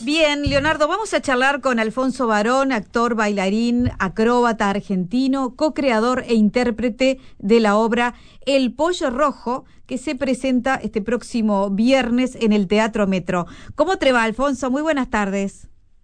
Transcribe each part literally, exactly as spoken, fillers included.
Bien, Leonardo, vamos a charlar con Alfonso Barón, actor, bailarín, acróbata argentino, co-creador e intérprete de la obra El Pollo Rojo, que se presenta este próximo viernes en el Teatro Metro. ¿Cómo te va, Alfonso? Muy buenas tardes.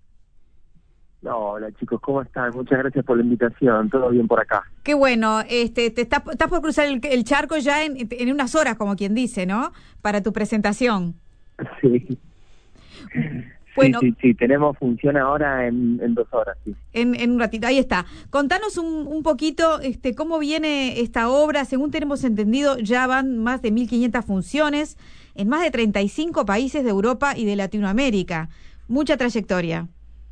Hola chicos, ¿cómo están? Muchas gracias por la invitación, todo bien por acá. Qué bueno, este, te estás, estás por cruzar el, el charco ya en, en unas horas, como quien dice, ¿no? Para tu presentación. Sí. Bueno, sí, sí, sí, tenemos función ahora en, en dos horas, sí. En, en un ratito, ahí está. Contanos un, un poquito este, cómo viene esta obra. Según tenemos entendido, ya van más de mil quinientas funciones en más de treinta y cinco países de Europa y de Latinoamérica. Mucha trayectoria.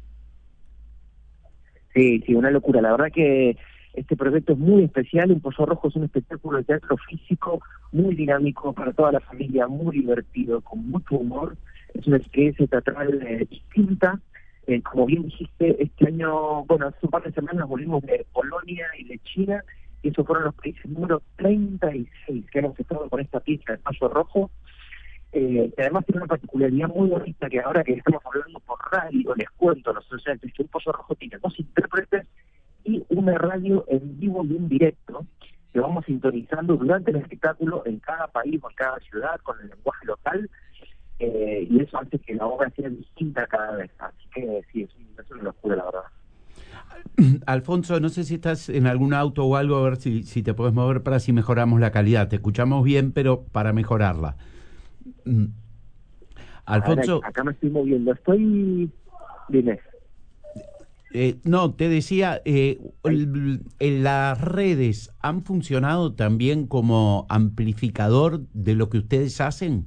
Sí, sí, una locura. La verdad que este proyecto es muy especial. Un Pollo Rojo es un espectáculo de teatro físico muy dinámico para toda la familia, muy divertido, con mucho humor. Es una experiencia teatral eh, distinta. Eh, como bien dijiste, este año, bueno, hace un par de semanas volvimos de Polonia y de China, y esos fueron los países número treinta y seis que hemos estado con esta pieza de Pollo Rojo. Eh, que además tiene una particularidad muy bonita, que ahora que estamos hablando por radio, les cuento a los oyentes que un Pollo Rojo tiene dos intérpretes y una radio en vivo y en directo, que vamos sintonizando durante el espectáculo en cada país o en cada ciudad con el lenguaje local. Eh, y eso hace que la obra sea distinta cada vez. Así que sí, es, un, es una locura, la verdad. Alfonso, no sé si estás en algún auto o algo, a ver si, si te podés mover para si mejoramos la calidad. Te escuchamos bien, pero para mejorarla. Mm. Alfonso... Ver, acá me estoy moviendo. Estoy... Dime. Eh, no, te decía, eh, el, el, las redes han funcionado también como amplificador de lo que ustedes hacen.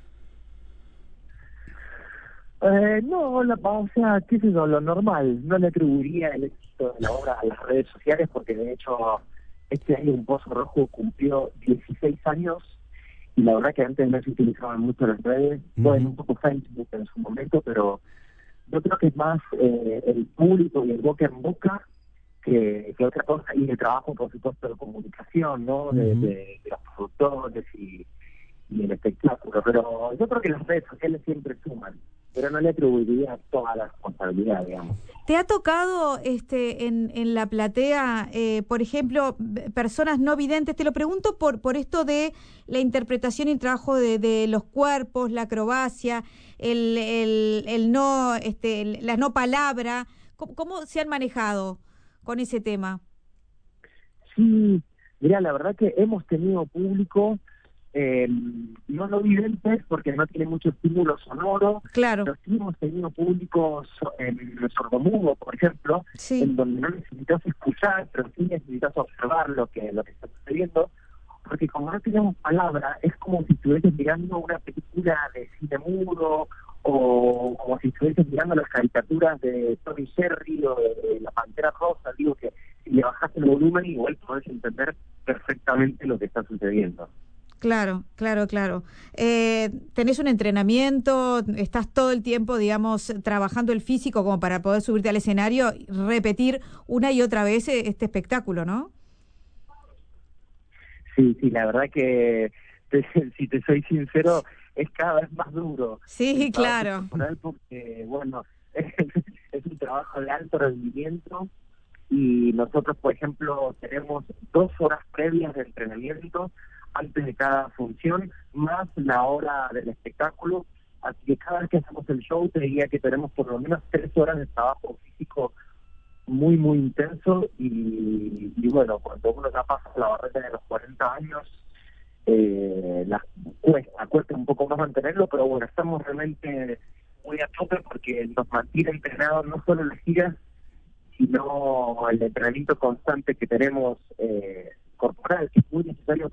Eh, no, la, o sea, qué sé yo, lo normal. No le atribuiría el éxito de la obra a las redes sociales, porque de hecho este año Un Pollo Rojo cumplió dieciséis años, y la verdad que antes no se utilizaban mucho las redes, uh-huh. Bueno, un poco Facebook en su momento, pero yo creo que es más eh, el público y el boca en boca que, que otra cosa, y el trabajo, por supuesto, de comunicación, ¿no? De, uh-huh. de, de los productores y, y el espectáculo. Pero yo creo que las redes sociales siempre suman, pero no le atribuiría toda la responsabilidad, digamos. ¿Te ha tocado este en, en la platea, eh, por ejemplo, personas no videntes? Te lo pregunto por por esto de la interpretación y el trabajo de, de los cuerpos, la acrobacia, el, el, el no, este, el, la no palabra. ¿Cómo, ¿Cómo se han manejado con ese tema? Sí, mira, la verdad que hemos tenido público... Eh, no lo videntes porque no tiene mucho estímulo sonoro. Claro. Pero sí hemos tenido públicos en eh, sordomudo, por ejemplo, sí. En donde no necesitas escuchar, pero sí necesitas observar lo que lo que está sucediendo, porque como no tenemos palabra, es como si estuvieses mirando una película de cine mudo, o como si estuvieses mirando las caricaturas de Tommy Jerry o de, de La Pantera Rosa. Digo que si le bajas el volumen igual podés entender perfectamente lo que está sucediendo. Claro, claro, claro. Eh, ¿tenés un entrenamiento? ¿Estás todo el tiempo, digamos, trabajando el físico como para poder subirte al escenario y repetir una y otra vez este espectáculo, no? Sí, sí, la verdad que, te, si te soy sincero, es cada vez más duro. Sí, claro. Porque, bueno, es, es un trabajo de alto rendimiento y nosotros, por ejemplo, tenemos dos horas previas de entrenamiento antes de cada función, más la hora del espectáculo, así que cada vez que hacemos el show te diría que tenemos por lo menos tres horas de trabajo físico muy, muy intenso, y, y bueno, cuando uno ya pasa la barrera de los cuarenta años, eh, la, cuesta, cuesta un poco más mantenerlo, pero bueno, estamos realmente muy a tope porque nos mantiene entrenados no solo las giras, sino el entrenamiento constante que tenemos eh, corporal, que es muy necesario para